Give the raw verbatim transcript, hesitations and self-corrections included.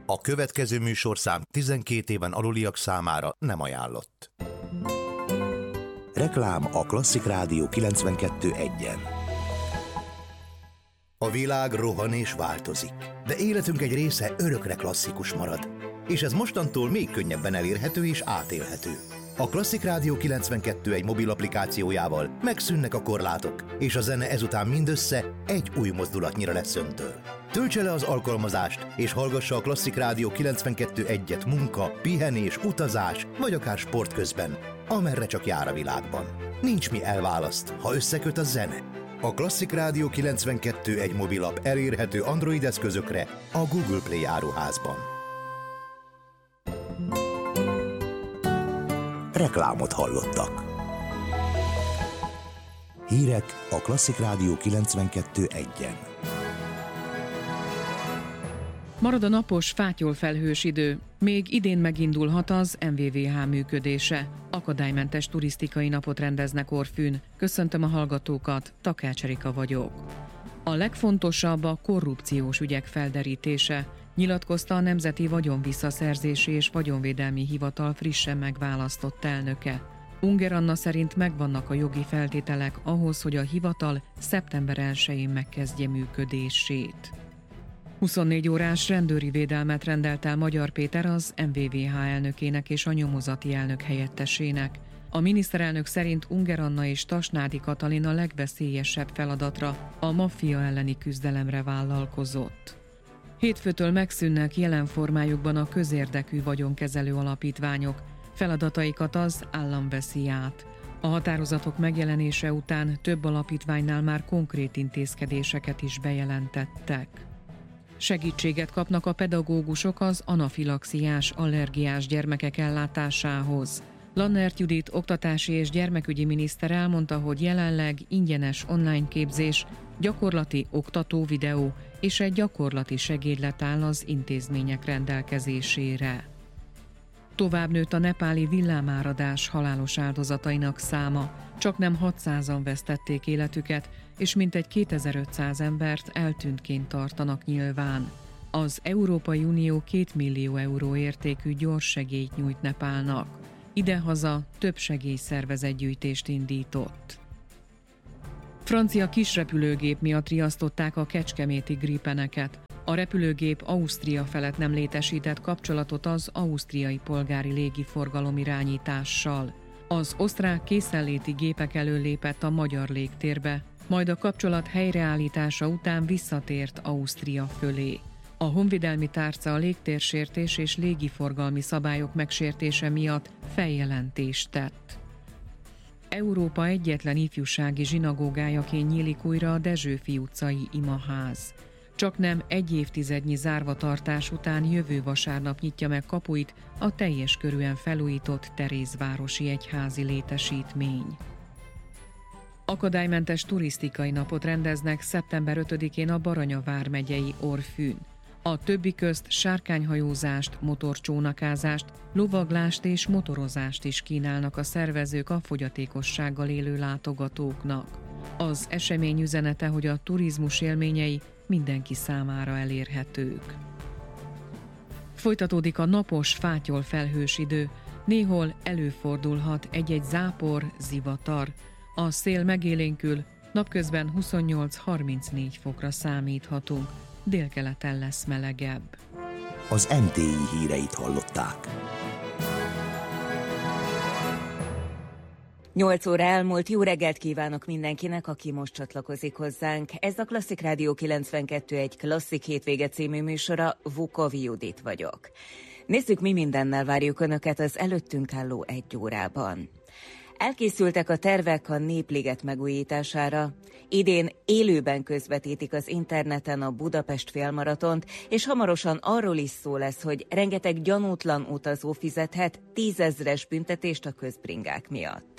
A következő műsorszám tizenkét éven aluliak számára nem ajánlott. Reklám a Klasszik Rádió kilencvenkettő egyen. A világ rohan és változik, de életünk egy része örökre klasszikus marad. És ez mostantól még könnyebben elérhető és átélhető. A Klasszik Rádió kilencvenkettő egy mobil applikációjával megszűnnek a korlátok, és a zene ezután mindössze egy új mozdulatnyira lesz öntől. Töltse le az alkalmazást, és hallgassa a Klasszik Rádió kilencvenkettő egyet munka, pihenés, utazás, vagy akár sport közben, amerre csak jár a világban. Nincs mi elválaszt, ha összeköt a zene. A Klasszik Rádió kilencvenkettő egy mobilap elérhető Android eszközökre a Google Play áruházban. Reklámot hallottak. Hírek a Klasszik Rádió kilencvenkettő egyen. Marad a napos, fátyol felhős idő. Még idén megindulhat az em vé vé há működése. Akadálymentes turisztikai napot rendeznek Orfűn. Köszöntöm a hallgatókat, Takács Erika vagyok. A legfontosabb a korrupciós ügyek felderítése, nyilatkozta a Nemzeti Vagyonvisszaszerzési és Vagyonvédelmi Hivatal frissen megválasztott elnöke. Unger Anna szerint megvannak a jogi feltételek ahhoz, hogy a hivatal szeptember elsején megkezdje működését. huszonnégy órás rendőri védelmet rendelt el Magyar Péter az em vé vé há elnökének és a nyomozati elnök helyettesének. A miniszterelnök szerint Unger Anna és Tasnádi Katalin a legveszélyesebb feladatra, a maffia elleni küzdelemre vállalkozott. Hétfőtől megszűnnek jelen formájukban a közérdekű vagyonkezelő alapítványok, feladataikat az állam veszi át. A határozatok megjelenése után több alapítványnál már konkrét intézkedéseket is bejelentettek. Segítséget kapnak a pedagógusok az anafilaxiás, allergiás gyermekek ellátásához. Lannert Judit oktatási és gyermekügyi miniszter elmondta, hogy jelenleg ingyenes online képzés, gyakorlati oktató videó és egy gyakorlati segédlet áll az intézmények rendelkezésére. Tovább nőtt a nepáli villámáradás halálos áldozatainak száma, csaknem hatszázan vesztették életüket, és mintegy kétezer-ötszáz embert eltűntként tartanak nyilván. Az Európai Unió két millió euró értékű gyors segélyt nyújt Nepálnak. Idehaza több segélyszervezetgyűjtést indított. Francia kisrepülőgép miatt riasztották a kecskeméti Gripeneket. A repülőgép Ausztria felett nem létesített kapcsolatot az ausztriai polgári légiforgalom irányítással. Az osztrák készenléti gépek elől lépett a magyar légtérbe, majd a kapcsolat helyreállítása után visszatért Ausztria fölé. A honvédelmi tárca a légtérsértés és légiforgalmi szabályok megsértése miatt feljelentést tett. Európa egyetlen ifjúsági zsinagógájaként nyílik újra a Dezsőfi utcai imaház. Csaknem egy évtizednyi zárvatartás után jövő vasárnap nyitja meg kapuit a teljes körűen felújított Terézvárosi egyházi létesítmény. Akadálymentes turisztikai napot rendeznek szeptember ötödikén a Baranya vármegyei Orfűn. A többi közt sárkányhajózást, motorcsónakázást, lovaglást és motorozást is kínálnak a szervezők a fogyatékossággal élő látogatóknak. Az esemény üzenete, hogy a turizmus élményei mindenki számára elérhetők. Folytatódik a napos, fátyol felhős idő, néhol előfordulhat egy-egy zápor, zivatar. A szél megélénkül, napközben huszonnyolc-harmincnégy fokra számíthatunk, délkeleten lesz melegebb. Az em té i híreit hallották. nyolc óra elmúlt, jó reggelt kívánok mindenkinek, aki most csatlakozik hozzánk. Ez a Klasszik Rádió kilencvenkettő egy Klasszik hétvége című műsora, Vukovi Judit vagyok. Nézzük, mi mindennel várjuk Önöket az előttünk álló egy órában. Elkészültek a tervek a Népliget megújítására. Idén élőben közvetítik az interneten a Budapest félmaratont, és hamarosan arról is szó lesz, hogy rengeteg gyanútlan utazó fizethet tízezres büntetést a közbringák miatt.